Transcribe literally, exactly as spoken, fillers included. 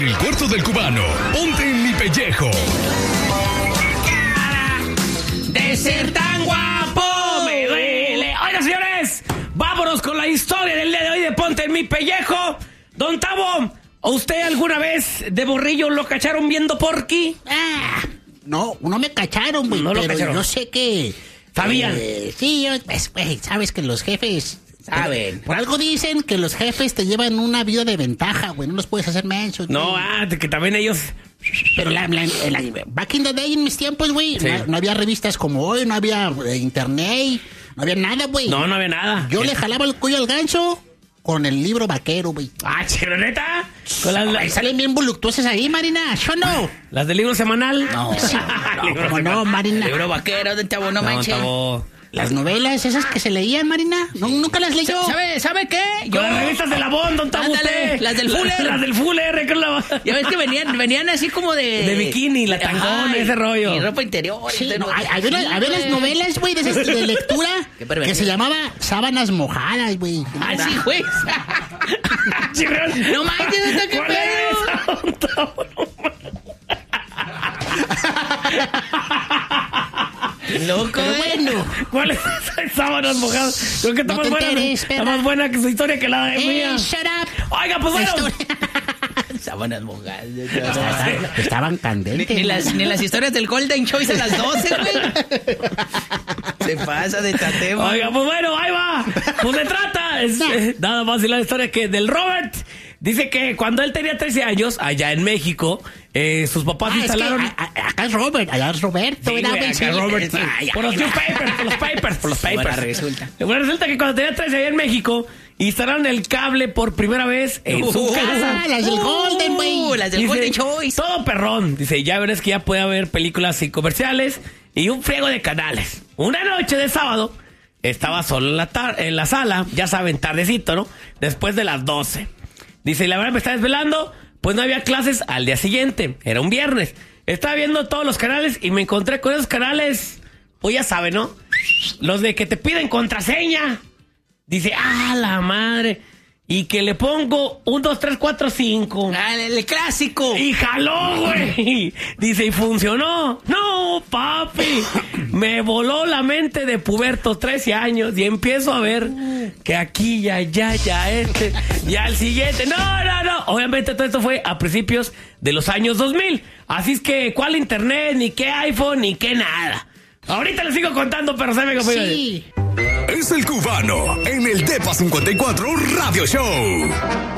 el cuarto del cubano. Ponte en mi pellejo. De ser tan guapo me duele. Oigan, señores, vámonos con la historia del día de hoy de Ponte en mi pellejo. Don Tavo, ¿a usted alguna vez de morrillo lo cacharon viendo Porky? Ah, no, no me cacharon, güey, No lo pero cacharon. yo sé que... ¿Sabían? Eh, sí, yo, pues, güey, sabes que los jefes... Saben. Por algo dicen que los jefes te llevan una vida de ventaja, güey, no los puedes hacer mensos. No, güey. ah, de que también ellos... Pero la, la, la- back in the day, en mis tiempos, güey, Sí. no, no había revistas como hoy, no había eh, internet, no había nada, güey. No, no había nada. Yo le jalaba el cuello al gancho con el libro vaquero, güey. Ah, chironeta. Con las, Ay, las, salen bien voluptuosas ahí, Marina, ¿yo no? las del libro semanal. No, no, Libro ¿cómo no, semanal. Marina? Libro vaquero de Tavo, no No, manches. Tavo. Las novelas esas que se leían, Marina, ¿no, nunca las leyó? ¿Sabe, ¿Sabe qué? Con las revistas de la Bond, Don Tavo, Ándale, usted. las del Fuller. Las del Fuller, que la... Ya ves que venían, venían así como de... De bikini, la tangona, Ay, ese rollo. Y ropa interior. Sí, y de- no, hay- había, una- había las novelas, güey, de, esas de lectura Qué pervertido. que se llamaba Sábanas Mojadas, güey. Ah, sí, güey. Chirrón. No manches, ¿esto qué ¿Cuál es pedo? esa, Don Tavo? Loco, Pero bueno, ¿Cuál es esa sábanas mojadas? Creo que está No más te buena. enteres, Está perra. más buena que su historia que la de eh, mía. shut up. Oiga, pues La bueno. historia- sábanas mojadas. Estaban Ni, candentes. ni las, ni las historias del Golden Choice a las doce, güey. Se pasa de tatema. Oiga, pues bueno, ahí va. Pues se trata. Es, eh, nada más y la historia que del Robert. Dice que cuando él tenía trece años, allá en México, eh, sus papás Ah, es que instalaron... a- a- acá es Robert, allá es Roberto. Sí, ¿verdad, güey, güey? acá Sí. Robert, sí. Ay, por los ay, newspapers, por los papers, por los papers. Ahora resulta. Bueno, resulta que cuando tenía trece allá en México, instalaron el cable por primera vez en su Uh, casa. Ah, las del Golden, Uh, güey. las del Dice, Golden Choice. todo perrón. Dice, ya verás que ya puede haber películas y comerciales y un friego de canales. Una noche de sábado, estaba solo en la, tar- en la sala, ya saben, tardecito, ¿no? Después de las doce. Dice, y la verdad me estaba desvelando, pues no había clases al día siguiente. Era un viernes. Estaba viendo todos los canales y me encontré con esos canales, pues ya saben, ¿no? Los de que te piden contraseña. Dice, ah, la madre. Y que le pongo un, dos, tres, cuatro, cinco. Ah, el, el clásico. Y jaló, güey. Dice, ¿y funcionó? No, papi. Me voló la mente de puberto, trece años, y empiezo a ver que aquí, ya, ya, ya, este, ya el siguiente. No, no, no. Obviamente todo esto fue a principios de los años dos mil. Así es que, ¿cuál internet? Ni qué iPhone, ni qué nada. Ahorita les sigo contando, pero saben que fue... Sí. Es el cubano en el Depa cincuenta y cuatro Radio Show.